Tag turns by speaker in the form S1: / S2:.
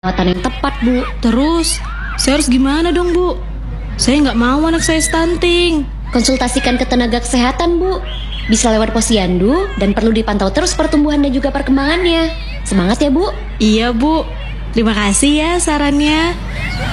S1: perawatan yang tepat, Bu.
S2: Terus, saya harus gimana dong, Bu? Saya nggak mau anak saya stunting.
S1: Konsultasikan ke tenaga kesehatan, Bu. Bisa lewat posyandu dan perlu dipantau terus pertumbuhan dan juga perkembangannya. Semangat ya, Bu.
S2: Iya, Bu. Terima kasih ya sarannya.